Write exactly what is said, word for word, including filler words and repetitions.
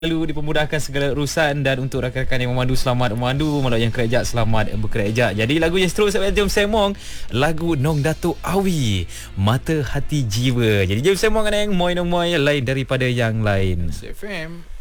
Lalu dipermudahkan segala urusan. Dan untuk rakan-rakan yang memandu, selamat memandu. Malah yang kerja, selamat bekerja. Jadi lagu yang seterusnya, jom semong lagu Nong Datuk Awi, Mata Hati Jiwa. Jadi jom semong kan yang moy nong moy lain daripada yang lain. S F M.